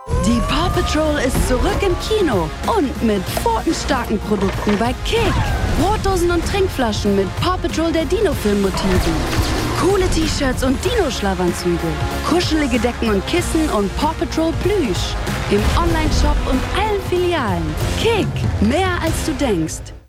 Die Paw Patrol ist zurück im Kino und mit pfotenstarken Produkten bei Kick. Brotdosen und Trinkflaschen mit Paw Patrol der Dino-Film-Motiven. Coole T-Shirts und Dino-Schlafanzüge. Kuschelige Decken und Kissen und Paw Patrol Plüsch. Im Online-Shop und allen Filialen. Kick, mehr als du denkst.